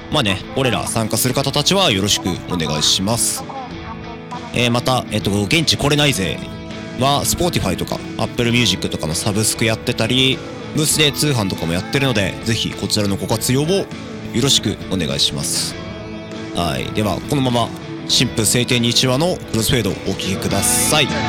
まあね、俺ら参加する方たちはよろしくお願いします。また、現地来れないぜは Spotify とか Apple Music とかのサブスクやってたり、ブースで通販とかもやってるので、ぜひこちらのご活用をよろしくお願いします。はい。では、このまま、新婦晴天日話のクロスフェードをお聞きください。